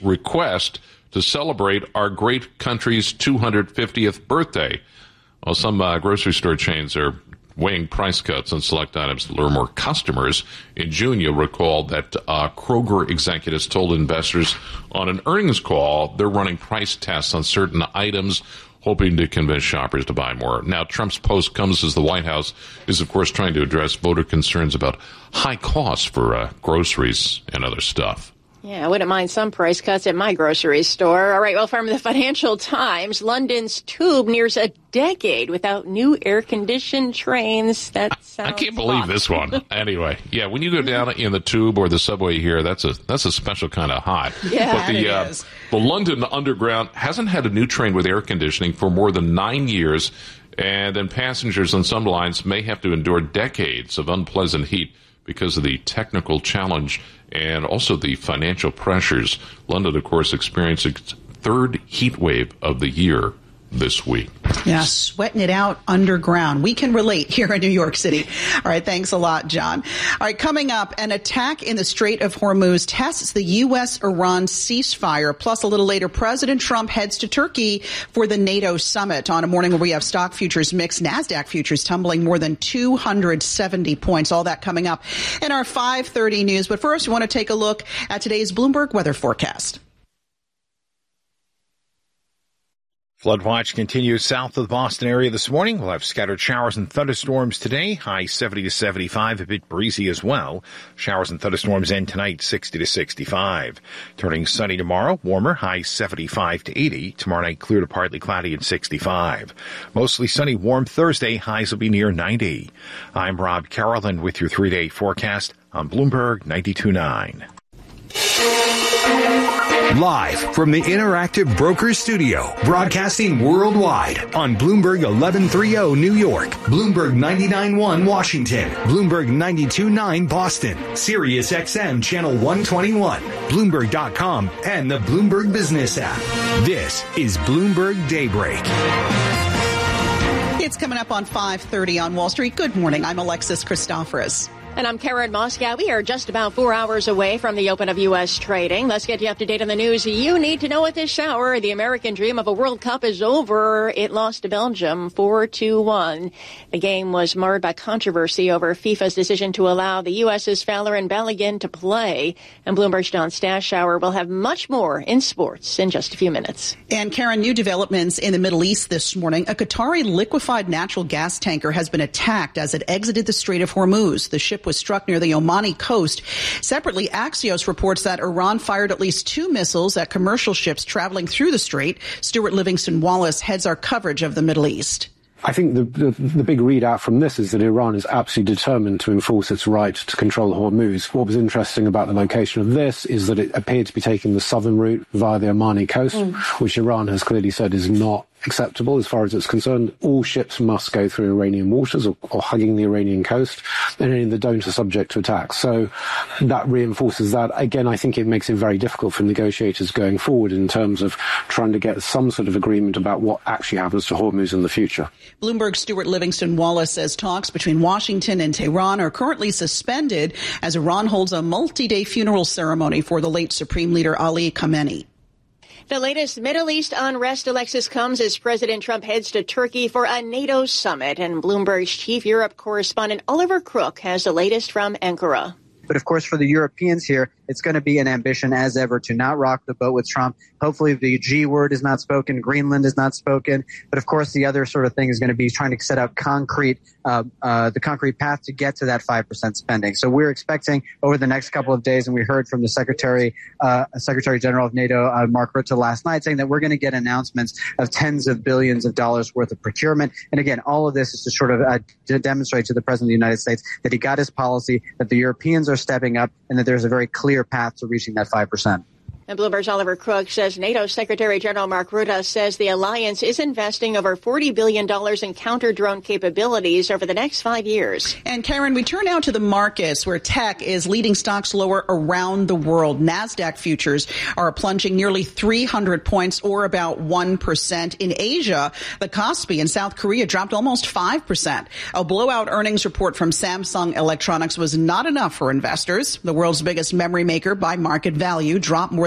request to celebrate our great country's 250th birthday. Well, some grocery store chains are weighing price cuts on select items to lure more customers. In June, you'll recall that Kroger executives told investors on an earnings call they're running price tests on certain items, hoping to convince shoppers to buy more. Now, Trump's post comes as the White House is, of course, trying to address voter concerns about high costs for groceries and other stuff. Yeah, I wouldn't mind some price cuts at my grocery store. All right, well, from the Financial Times, London's tube nears a decade without new air-conditioned trains. That sounds I can't believe this one. Anyway, yeah, when you go down in the tube or the subway here, that's a special kind of hot. Yeah, but the London Underground hasn't had a new train with air conditioning for more than 9 years, and then passengers on some lines may have to endure decades of unpleasant heat because of the technical challenge and also the financial pressures. London, of course, experienced its third heat wave of the year this week. Yeah, sweating it out underground. We can relate here in New York City. All right, thanks a lot, John. All right, coming up, an attack in the Strait of Hormuz tests the U.S.-Iran ceasefire. Plus, a little later, President Trump heads to Turkey for the NATO summit on a morning where we have stock futures mixed, NASDAQ futures tumbling more than 270 points. All that coming up in our 5:30 news. But first, we want to take a look at today's Bloomberg weather forecast. Flood watch continues south of the Boston area this morning. We'll have scattered showers and thunderstorms today. High 70 to 75, a bit breezy as well. Showers and thunderstorms end tonight, 60 to 65. Turning sunny tomorrow, warmer, high 75 to 80. Tomorrow night, clear to partly cloudy and 65. Mostly sunny, warm Thursday. Highs will be near 90. I'm Rob Carrollton with your 3-day forecast on Bloomberg 92.9. Live from the Interactive Brokers Studio, broadcasting worldwide on Bloomberg 1130 New York, Bloomberg 99.1 Washington, Bloomberg 92.9 Boston, Sirius XM Channel 121, Bloomberg.com, and the Bloomberg Business app. This is Bloomberg Daybreak. It's coming up on 5:30 on Wall Street. Good morning. I'm Alexis Christoforous. And I'm Karen Moscow. We are just about 4 hours away from the open of U.S. trading. Let's get you up to date on the news you need to know at this hour. The American dream of a World Cup is over. It lost to Belgium 4-1. The game was marred by controversy over FIFA's decision to allow the U.S.'s Fowler and Balogun to play. And Bloomberg's John Stashower will have much more in sports in just a few minutes. And Karen, new developments in the Middle East this morning. A Qatari liquefied natural gas tanker has been attacked as it exited the Strait of Hormuz. The ship was struck near the Omani coast. Separately, Axios reports that Iran fired at least 2 missiles at commercial ships traveling through the strait. Stuart Livingston Wallace heads our coverage of the Middle East. I think the big readout from this is that Iran is absolutely determined to enforce its right to control Hormuz. What was interesting about the location of this is that it appeared to be taking the southern route via the Omani coast, which Iran has clearly said is not acceptable as far as it's concerned. All ships must go through Iranian waters or hugging the Iranian coast, and any that don't are subject to attack. So that reinforces that. Again, I think it makes it very difficult for negotiators going forward in terms of trying to get some sort of agreement about what actually happens to Hormuz in the future. Bloomberg's Stuart Livingston Wallace says talks between Washington and Tehran are currently suspended as Iran holds a multi-day funeral ceremony for the late Supreme Leader Ali Khamenei. The latest Middle East unrest, Alexis, comes as President Trump heads to Turkey for a NATO summit. And Bloomberg's chief Europe correspondent Oliver Crook has the latest from Ankara. But of course, for the Europeans here, it's going to be an ambition as ever to not rock the boat with Trump. Hopefully the G word is not spoken. Greenland is not spoken. But of course, the other sort of thing is going to be trying to set out the concrete path to get to that 5% spending. So we're expecting over the next couple of days, and we heard from the Secretary General of NATO, Mark Rutte, last night, saying that we're going to get announcements of tens of billions of dollars worth of procurement. And again, all of this is to sort of to demonstrate to the President of the United States that he got his policy, that the Europeans are stepping up, and that there's a very clear path to reaching that 5%. And Bloomberg's Oliver Crook says NATO Secretary General Mark Rutte says the alliance is investing over $40 billion in counter-drone capabilities over the next 5 years. And Karen, we turn now to the markets where tech is leading stocks lower around the world. NASDAQ futures are plunging nearly 300 points or about 1%. In Asia, the Kospi in South Korea dropped almost 5%. A blowout earnings report from Samsung Electronics was not enough for investors. The world's biggest memory maker by market value dropped more than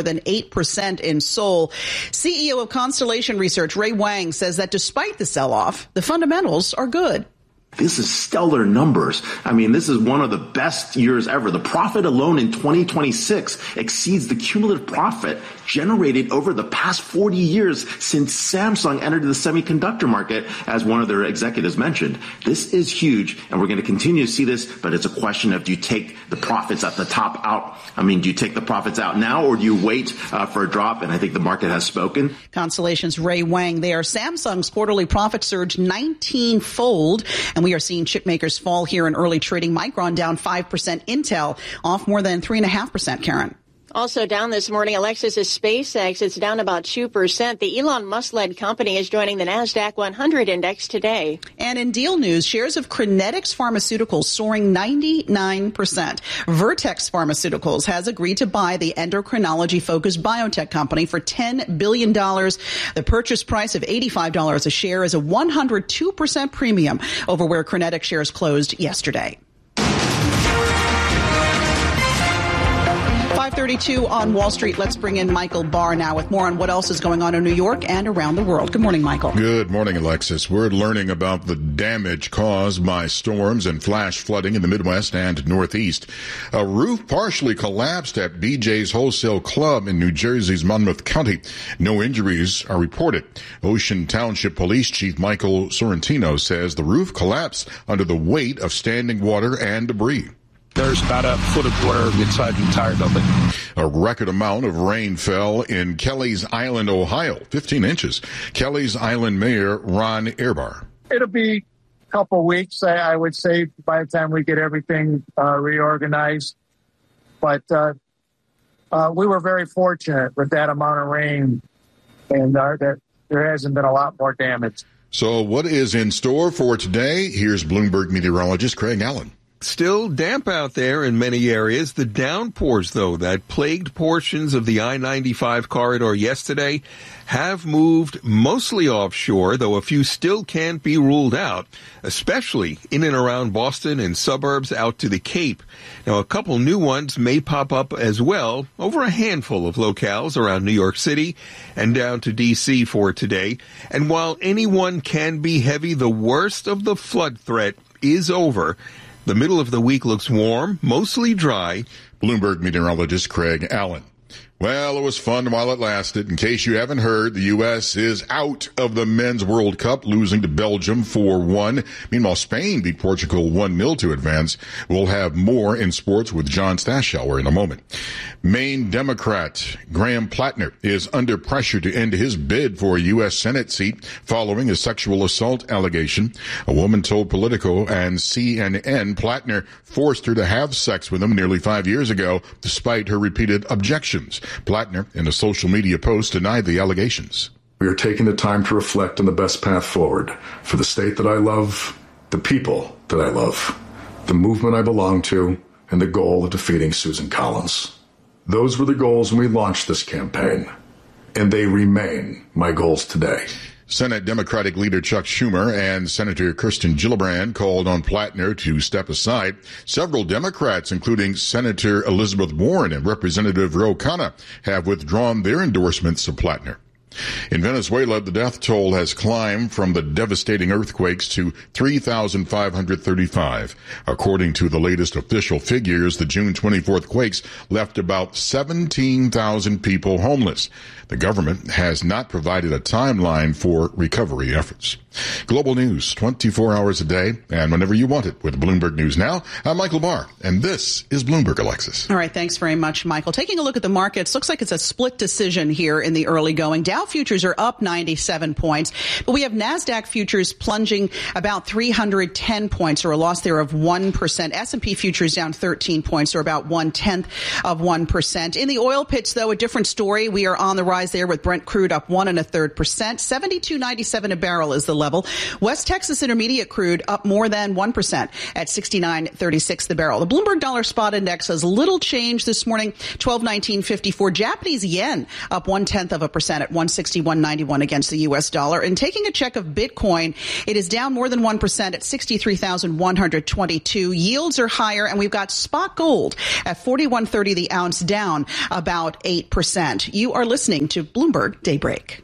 than 8% in Seoul. CEO of Constellation Research, Ray Wang, says that despite the sell-off, the fundamentals are good. This is stellar numbers. I mean, this is one of the best years ever. The profit alone in 2026 exceeds the cumulative profit generated over the past 40 years since Samsung entered the semiconductor market, as one of their executives mentioned. This is huge, and we're going to continue to see this, but it's a question of, do you take the profits at the top out? I mean, do you take the profits out now, or do you wait for a drop? And I think the market has spoken. Constellation's Ray Wang there. Samsung's quarterly profit surged 19-fold, and we are seeing chip makers fall here in early trading. Micron down 5%, Intel off more than 3.5%, Karen. Also down this morning, Alexis is SpaceX. It's down about 2%. The Elon Musk-led company is joining the NASDAQ 100 index today. And in deal news, shares of Crinetics Pharmaceuticals soaring 99%. Vertex Pharmaceuticals has agreed to buy the endocrinology-focused biotech company for $10 billion. The purchase price of $85 a share is a 102% premium over where Crinetics shares closed yesterday. 5:32 on Wall Street. Let's bring in Michael Barr now with more on what else is going on in New York and around the world. Good morning, Michael. Good morning, Alexis. We're learning about the damage caused by storms and flash flooding in the Midwest and Northeast. A roof partially collapsed at BJ's Wholesale Club in New Jersey's Monmouth County. No injuries are reported. Ocean Township Police Chief Michael Sorrentino says the roof collapsed under the weight of standing water and debris. There's about a foot of water inside the entire building. A record amount of rain fell in Kelly's Island, Ohio, 15 inches. Kelly's Island Mayor Ron Ehrbar. It'll be a couple weeks, I would say, by the time we get everything reorganized. But we were very fortunate with that amount of rain, and that there hasn't been a lot more damage. So what is in store for today? Here's Bloomberg meteorologist Craig Allen. Still damp out there in many areas. The downpours, though, that plagued portions of the I-95 corridor yesterday have moved mostly offshore, though a few still can't be ruled out, especially in and around Boston and suburbs out to the Cape. Now, a couple new ones may pop up as well, over a handful of locales around New York City and down to D.C. for today. And while any one can be heavy, the worst of the flood threat is over. The middle of the week looks warm, mostly dry. Bloomberg meteorologist Craig Allen. Well, it was fun while it lasted. In case you haven't heard, the U.S. is out of the Men's World Cup, losing to Belgium 4-1. Meanwhile, Spain beat Portugal 1-0 to advance. We'll have more in sports with John Stashower in a moment. Maine Democrat Graham Plattner is under pressure to end his bid for a U.S. Senate seat following a sexual assault allegation. A woman told Politico and CNN Plattner forced her to have sex with him nearly 5 years ago, despite her repeated objections. Plattner, in a social media post, denied the allegations. We are taking the time to reflect on the best path forward for the state that I love, the people that I love, the movement I belong to, and the goal of defeating Susan Collins. Those were the goals when we launched this campaign, and they remain my goals today. Senate Democratic leader Chuck Schumer and Senator Kirsten Gillibrand called on Plattner to step aside. Several Democrats, including Senator Elizabeth Warren and Representative Ro Khanna, have withdrawn their endorsements of Plattner. In Venezuela, the death toll has climbed from the devastating earthquakes to 3,535. According to the latest official figures, the June 24th quakes left about 17,000 people homeless. The government has not provided a timeline for recovery efforts. Global news 24 hours a day and whenever you want it with Bloomberg News Now. I'm Michael Barr, and this is Bloomberg, Alexis. All right, thanks very much, Michael. Taking a look at the markets, looks like it's a split decision here in the early going. Dow futures are up 97 points, but we have NASDAQ futures plunging about 310 points, or a loss there of 1%. S&P futures down 13 points, or about 0.1%. In the oil pits, though, a different story. We are on the rise there with Brent crude up 1 1/3%. $72.97 a barrel is the level. West Texas Intermediate crude up more than 1% at $69.36 the barrel. The Bloomberg Dollar Spot Index has little change this morning, 1219.54. Japanese yen up 0.1% at 160. 161.91 against the U.S. dollar. And taking a check of Bitcoin, it is down more than 1% at 63,122. Yields are higher, and we've got spot gold at $41.30 the ounce, down about 8%. You are listening to Bloomberg Daybreak.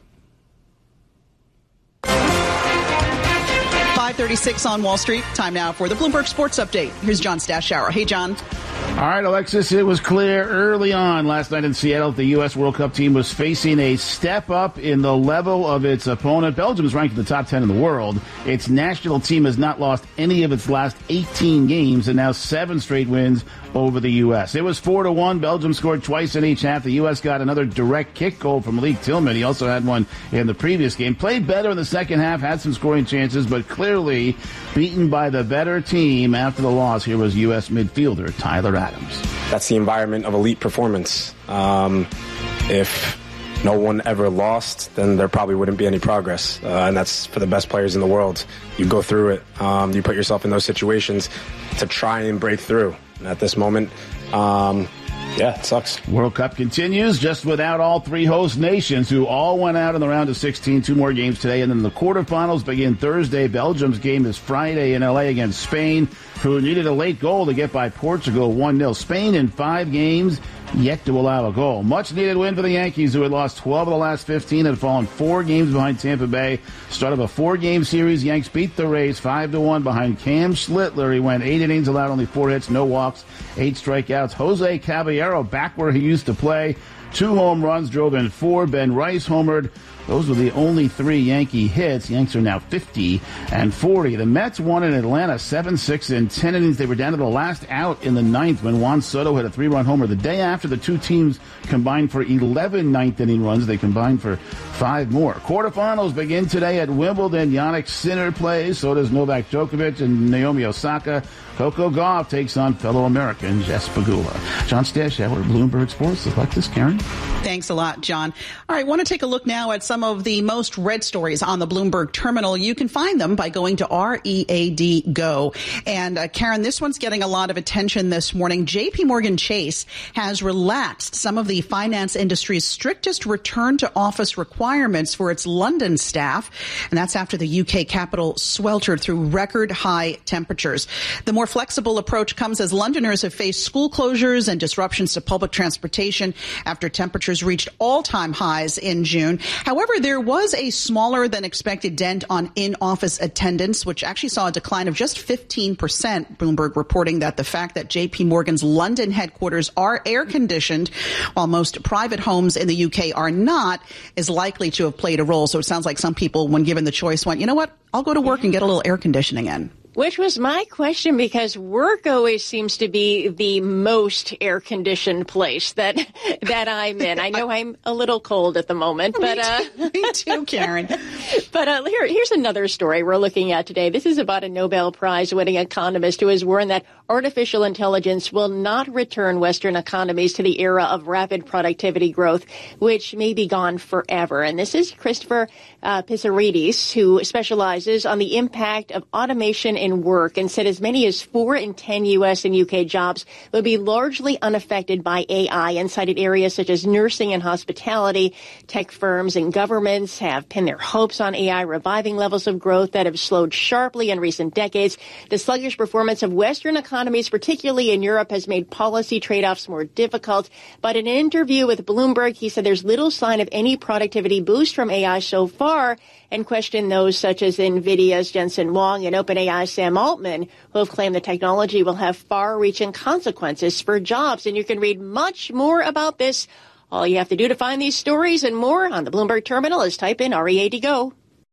5:36 on Wall Street. Time now for the Bloomberg Sports Update. Here's John Stashower. Hey, John. All right, Alexis, it was clear early on last night in Seattle that the U.S. World Cup team was facing a step up in the level of its opponent. Belgium is ranked in the top 10 in the world. Its national team has not lost any of its last 18 games and now 7 straight wins over the U.S. It was 4-1. Belgium scored twice in each half. The U.S. got another direct kick goal from Malik Tillman. He also had one in the previous game. Played better in the second half, had some scoring chances, but clearly beaten by the better team after the loss. Here was U.S. midfielder Tyler Adams. That's the environment of elite performance. If no one ever lost, then there probably wouldn't be any progress. And that's for the best players in the world. You go through it. You put yourself in those situations to try and break through. And at this moment, it sucks. World Cup continues just without all 3 host nations who all went out in the round of 16. 2 more games today, and then the quarterfinals begin Thursday. Belgium's game is Friday in L.A. against Spain, who needed a late goal to get by Portugal 1-0. Spain in 5 games yet to allow a goal. Much needed win for the Yankees, who had lost 12 of the last 15 and had fallen 4 games behind Tampa Bay. Start of a 4-game series, Yanks beat the Rays 5-1 behind Cam Schlittler. He went 8 innings, allowed only 4 hits, no walks, 8 strikeouts. Jose Caballero back where he used to play. 2 home runs, drove in 4. Ben Rice homered. Those were the only 3 Yankee hits. Yanks are now 50-40. The Mets won in Atlanta 7-6 in 10 innings. They were down to the last out in the 9th when Juan Soto hit a 3-run homer. The day after, the 2 teams combined for 11 ninth-inning runs. They combined for 5 more. Quarterfinals begin today at Wimbledon. Jannik Sinner plays. So does Novak Djokovic and Naomi Osaka. Coco Gauff takes on fellow American Jess Pegula. John Stashower, Bloomberg Sports. Alexis, Karen. Thanks a lot, John. All right, want to take a look now at some of the most read stories on the Bloomberg terminal. You can find them by going to READ Go. And Karen, this one's getting a lot of attention this morning. JP Morgan Chase has relaxed some of the finance industry's strictest return to office requirements for its London staff. And that's after the UK capital sweltered through record high temperatures. The more flexible approach comes as Londoners have faced school closures and disruptions to public transportation after temperatures reached all-time highs in June. However, there was a smaller than expected dent on in-office attendance, which actually saw a decline of just 15%. Bloomberg reporting that the fact that JP Morgan's London headquarters are air-conditioned, while most private homes in the UK are not, is likely to have played a role. So it sounds like some people, when given the choice, went, you know what, I'll go to work and get a little air conditioning in. Which was my question, because work always seems to be the most air-conditioned place that I'm in. I know I'm a little cold at the moment, but me too, Karen. But here's another story we're looking at today. This is about a Nobel Prize-winning economist who has warned that artificial intelligence will not return Western economies to the era of rapid productivity growth, which may be gone forever. And this is Christopher Pissarides, who specializes on the impact of automation in work, and said as many as 4 in 10 U.S. and UK jobs will be largely unaffected by AI, and cited areas such as nursing and hospitality. Tech firms and governments have pinned their hopes on AI reviving levels of growth that have slowed sharply in recent decades. The sluggish performance of Western economies, particularly in Europe, has made policy trade-offs more difficult. But in an interview with Bloomberg, he said there's little sign of any productivity boost from AI so far, and questioned those such as NVIDIA's Jensen Huang and OpenAI's Sam Altman, who have claimed the technology will have far-reaching consequences for jobs. And you can read much more about this. All you have to do to find these stories and more on the Bloomberg terminal is type in READ Go.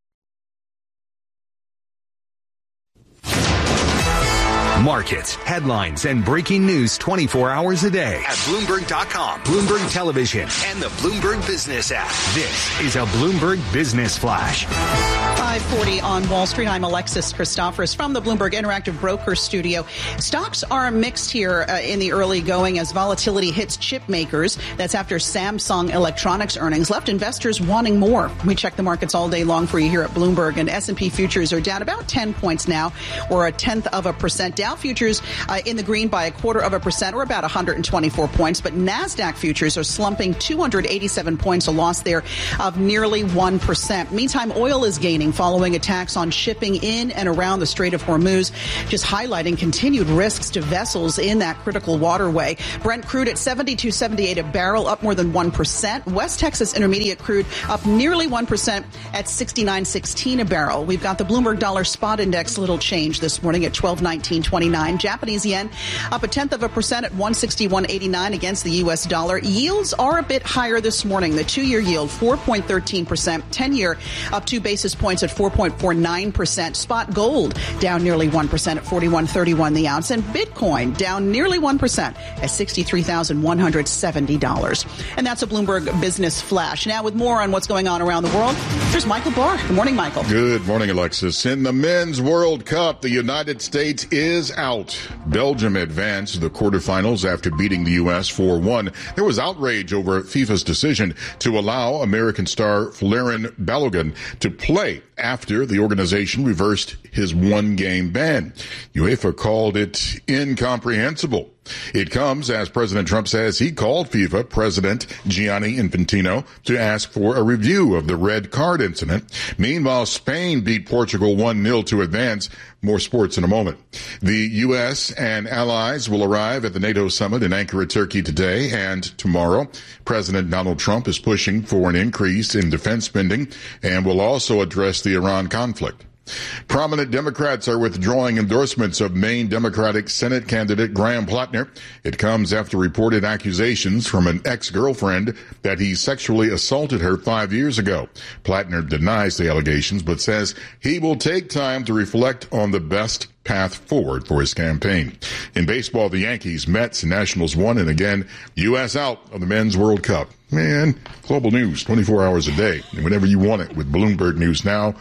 Markets, headlines, and breaking news 24 hours a day at Bloomberg.com, Bloomberg Television, and the Bloomberg Business app. This is a Bloomberg Business Flash. 5:40 on Wall Street. I'm Alexis Christoforous from the Bloomberg Interactive Brokers Studio. Stocks are mixed here in the early going as volatility hits chip makers. That's after Samsung Electronics earnings left investors wanting more. We check the markets all day long for you here at Bloomberg, and S&P futures are down about 10 points now, or 0.1% down. Dow futures in the green by 0.25%, or about 124 points, but NASDAQ futures are slumping 287 points, a loss there of nearly 1%. Meantime, oil is gaining following attacks on shipping in and around the Strait of Hormuz, just highlighting continued risks to vessels in that critical waterway. Brent crude at $72.78 a barrel, up more than 1%. West Texas Intermediate crude up nearly 1% at $69.16 a barrel. We've got the Bloomberg Dollar Spot Index, little change this morning at 12.1929. Japanese yen up 0.1% at 161.89 against the U.S. dollar. Yields are a bit higher this morning. The 2-year yield 4.13%, 10-year up 2 basis points at 4.49%. Spot gold down nearly 1% at 41.31 the ounce, and Bitcoin down nearly 1% at $63,170. And that's a Bloomberg Business Flash. Now, with more on what's going on around the world, here's Michael Barr. Good morning, Michael. Good morning, Alexis. In the Men's World Cup, the United States is out. Belgium advanced to the quarterfinals after beating the U.S. 4-1. There was outrage over FIFA's decision to allow American star Folarin Balogun to play after the organization reversed his one-game ban. UEFA called it incomprehensible. It comes as President Trump says he called FIFA President Gianni Infantino to ask for a review of the red card incident. Meanwhile, Spain beat Portugal 1-0 to advance. More sports in a moment. The U.S. and allies will arrive at the NATO summit in Ankara, Turkey today and tomorrow. President Donald Trump is pushing for an increase in defense spending and will also address the Iran conflict. Prominent Democrats are withdrawing endorsements of Maine Democratic Senate candidate Graham Plattner. It comes after reported accusations from an ex-girlfriend that he sexually assaulted her 5 years ago. Plattner denies the allegations, but says he will take time to reflect on the best path forward for his campaign. In baseball, the Yankees, Mets, and Nationals won, and again, U.S. out of the Men's World Cup. Man, global news 24 hours a day, and whenever you want it with Bloomberg News Now.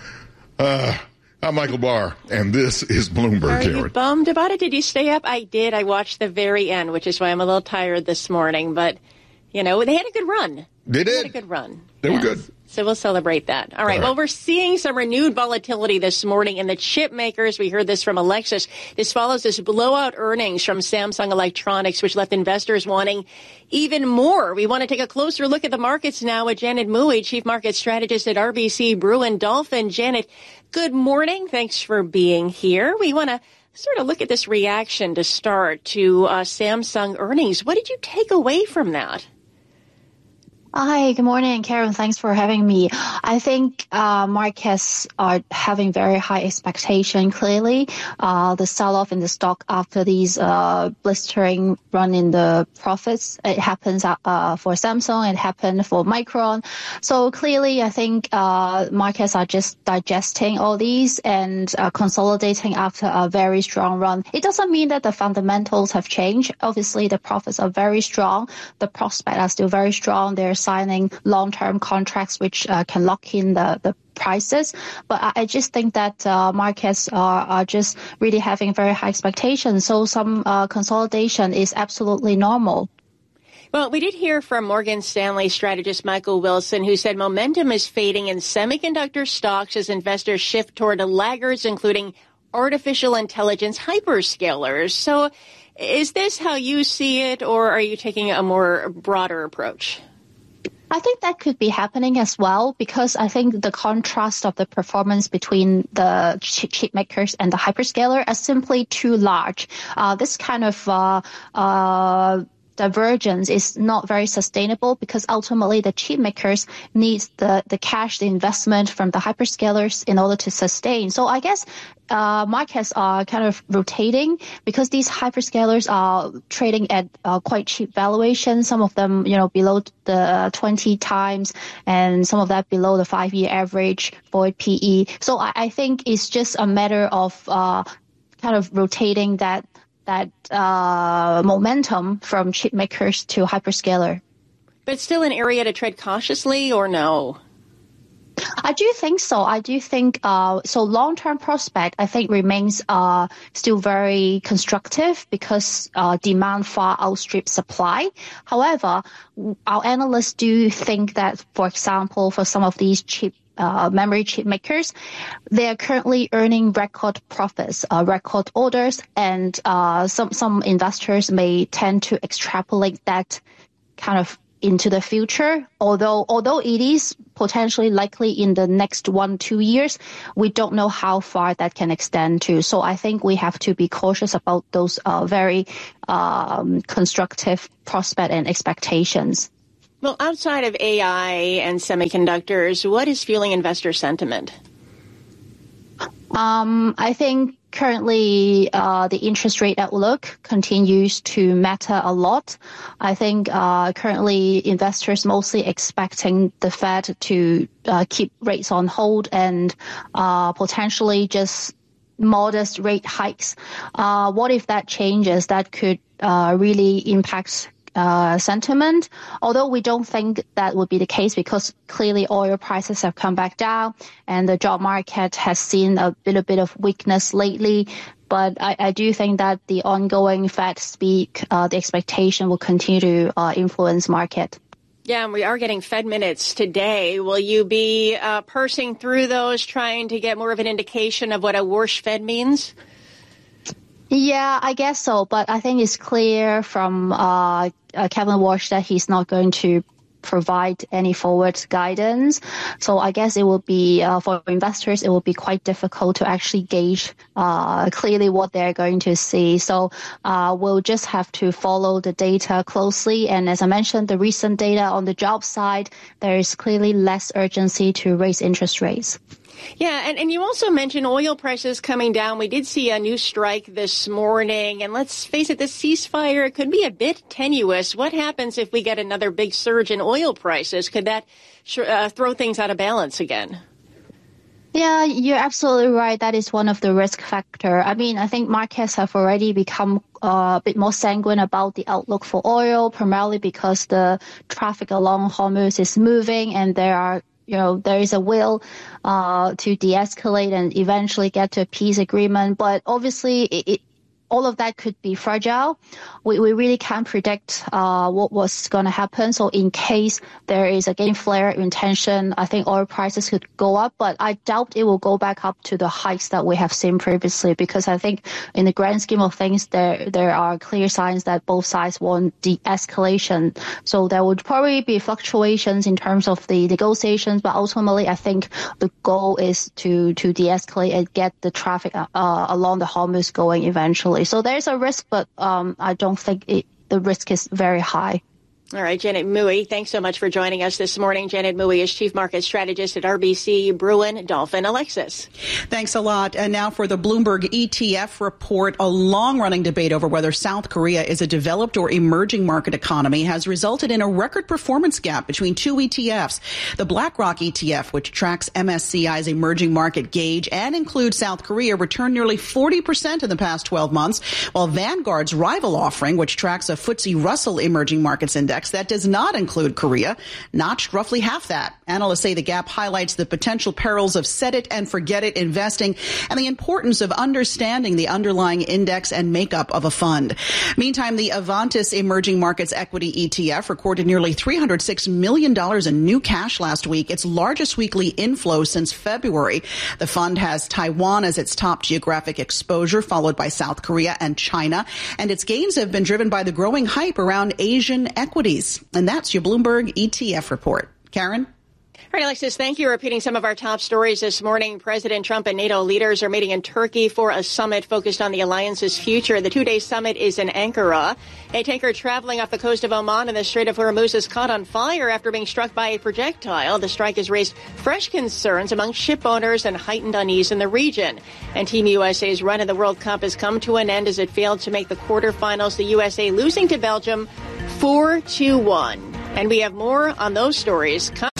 I'm Michael Barr, and this is Bloomberg. Are you bummed about it? Did you stay up? I did. I watched the very end, which is why I'm a little tired this morning. But, you know, they had a good run. They did. They had a good run. They were good. So we'll celebrate that. All right. Well, we're seeing some renewed volatility this morning in the chip makers. We heard this from Alexis. This follows this blowout earnings from Samsung Electronics, which left investors wanting even more. We want to take a closer look at the markets now with Janet Mui, Chief Market Strategist at RBC Brewin Dolphin. Janet, good morning. Thanks for being here. We want to sort of look at this reaction to start to Samsung earnings. What did you take away from that? Hi, good morning, Karen. Thanks for having me. I think markets are having very high expectation. Clearly, the sell-off in the stock after these blistering run in the profits, it happens for Samsung, it happened for Micron. So clearly, I think markets are just digesting all these and consolidating after a very strong run. It doesn't mean that the fundamentals have changed. Obviously, the profits are very strong. The prospects are still very strong. They're signing long-term contracts which can lock in the prices. But I just think that markets are just really having very high expectations. So some consolidation is absolutely normal. Well, we did hear from Morgan Stanley strategist Michael Wilson, who said momentum is fading in semiconductor stocks as investors shift toward laggards, including artificial intelligence hyperscalers. So is this how you see it, or are you taking a more broader approach? I think that could be happening as well, because I think the contrast of the performance between the chip makers and the hyperscaler are simply too large. This kind of divergence is not very sustainable, because ultimately the chip makers need the cash, the investment from the hyperscalers in order to sustain. So I guess markets are kind of rotating, because these hyperscalers are trading at quite cheap valuations. Some of them, below the 20 times, and some of that below the 5-year average for PE. So I think it's just a matter of kind of rotating that momentum from chip makers to hyperscaler. But still an area to tread cautiously, or no? I do think so. I do think so. Long-term prospect, I think, remains still very constructive, because demand far outstrips supply. However, our analysts do think that, for example, for some of these chip memory chip makers. They are currently earning record profits, record orders, and some investors may tend to extrapolate that kind of into the future. Although it is potentially likely in the next 1-2 years, we don't know how far that can extend to. So I think we have to be cautious about those very constructive prospect and expectations. Well, outside of AI and semiconductors, what is fueling investor sentiment? I think currently the interest rate outlook continues to matter a lot. I think currently investors mostly expecting the Fed to keep rates on hold and potentially just modest rate hikes. What if that changes? That could really impact sentiment, although we don't think that would be the case because clearly oil prices have come back down and the job market has seen a little bit of weakness lately. But I do think that the ongoing Fed speak, the expectation will continue to influence market. Yeah, and we are getting Fed minutes today. Will you be parsing through those, trying to get more of an indication of what a whoosh Fed means? Yeah, I guess so. But I think it's clear from Kevin Warsh that he's not going to provide any forward guidance. So I guess it will be, for investors, it will be quite difficult to actually gauge clearly what they're going to see. So we'll just have to follow the data closely. And as I mentioned, the recent data on the job side, there is clearly less urgency to raise interest rates. Yeah, and you also mentioned oil prices coming down. We did see a new strike this morning. And let's face it, this ceasefire could be a bit tenuous. What happens if we get another big surge in oil prices? Could that throw things out of balance again? Yeah, you're absolutely right. That is one of the risk factor. I mean, I think markets have already become a bit more sanguine about the outlook for oil, primarily because the traffic along Hormuz is moving and there is a will to de-escalate and eventually get to a peace agreement. But obviously, all of that could be fragile. We really can't predict what was going to happen. So in case there is again flare in tension, I think oil prices could go up, but I doubt it will go back up to the heights that we have seen previously, because I think in the grand scheme of things, there are clear signs that both sides want de-escalation. So there would probably be fluctuations in terms of the negotiations, but ultimately I think the goal is to de-escalate and get the traffic along the Hormuz going eventually. So there's a risk, but I don't think the risk is very high. All right, Janet Mui, thanks so much for joining us this morning. Janet Mui is Chief Market Strategist at RBC, Bruin, Dolphin, Alexis. Thanks a lot. And now for the Bloomberg ETF report, a long-running debate over whether South Korea is a developed or emerging market economy has resulted in a record performance gap between two ETFs. The BlackRock ETF, which tracks MSCI's emerging market gauge and includes South Korea, returned nearly 40% in the past 12 months, while Vanguard's rival offering, which tracks a FTSE Russell emerging markets index that does not include Korea, notched roughly half that. Analysts say the gap highlights the potential perils of set it and forget it investing and the importance of understanding the underlying index and makeup of a fund. Meantime, the Avantis Emerging Markets Equity ETF recorded nearly $306 million in new cash last week, its largest weekly inflow since February. The fund has Taiwan as its top geographic exposure, followed by South Korea and China, and its gains have been driven by the growing hype around Asian equities. And that's your Bloomberg ETF report. Karen? All right, Alexis, thank you. Repeating some of our top stories this morning, President Trump and NATO leaders are meeting in Turkey for a summit focused on the alliance's future. The two-day summit is in Ankara. A tanker traveling off the coast of Oman in the Strait of Hormuz is caught on fire after being struck by a projectile. The strike has raised fresh concerns among ship owners and heightened unease in the region. And Team USA's run in the World Cup has come to an end as it failed to make the quarterfinals, the USA losing to Belgium 4-1. And we have more on those stories.